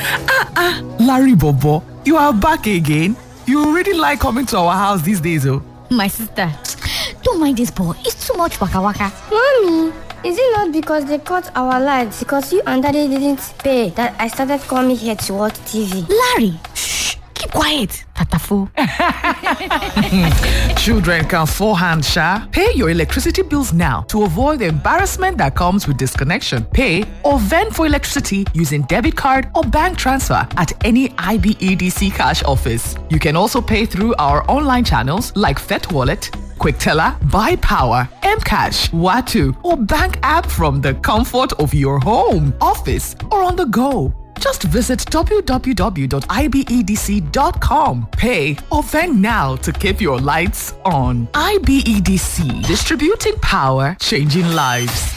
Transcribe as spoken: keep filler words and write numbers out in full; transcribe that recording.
Ah, Larry Bobo, you are back again. You really like coming to our house these days, oh. My sister, don't mind this boy. It's too much waka waka. Mommy, is it not because they cut our lights because you and Daddy didn't pay that I started coming here to watch T V? Larry, shh, keep quiet. Tatafo. Children can forehand, Sha. Pay your electricity bills now to avoid the embarrassment that comes with disconnection. Pay or vend for electricity using debit card or bank transfer at any I B E D C cash office. You can also pay through our online channels like FetWallet, QuickTeller, Buy Power, Mcash, Watu, or bank app from the comfort of your home, office, or on the go. Just visit w w w dot i b e d c dot com. Pay or vend now to keep your lights on. I B E D C, distributing power, changing lives.